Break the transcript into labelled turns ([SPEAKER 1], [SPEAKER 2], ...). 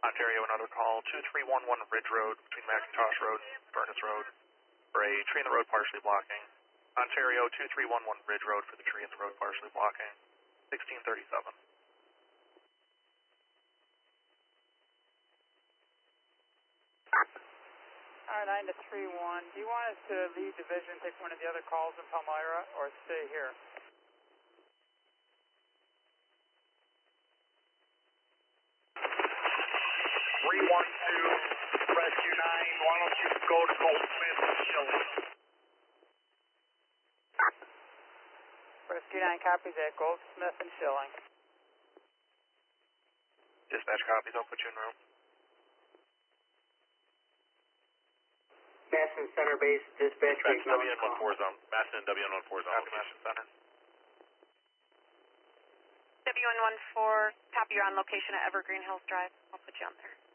[SPEAKER 1] Ontario, another call, 2311 Ridge Road between McIntosh Road and Furnace Road for a tree in the road partially blocking. Ontario, 2311 Ridge Road for the tree in the road partially blocking. 1637.
[SPEAKER 2] R9 to 31. Do you want us to leave division, take one of the other calls in Palmyra, or stay here?
[SPEAKER 1] 312 Rescue 9, why don't you go to Goldsmith and Schilling?
[SPEAKER 2] Rescue 9 copies at Goldsmith and Schilling.
[SPEAKER 1] Dispatch copies, I'll put you in room.
[SPEAKER 3] Masson Center base, dispatch.
[SPEAKER 1] WN14 zone. Masson and WN14 zone. Copy, Masson Center.
[SPEAKER 4] WN14, copy, you're on location at Evergreen Hills Drive. I'll put you on there.